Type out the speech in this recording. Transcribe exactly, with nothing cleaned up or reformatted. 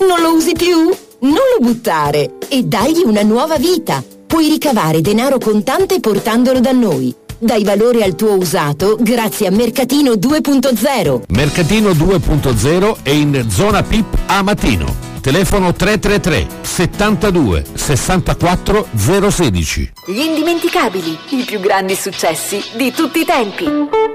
Non lo usi più? Non lo buttare e dagli una nuova vita. Puoi ricavare denaro contante portandolo da noi. Dai valore al tuo usato grazie a Mercatino due punto zero. Mercatino due punto zero è in zona P I P a Matino. Telefono tre tre tre settantadue sessantaquattro zero sedici. Gli indimenticabili, i più grandi successi di tutti i tempi.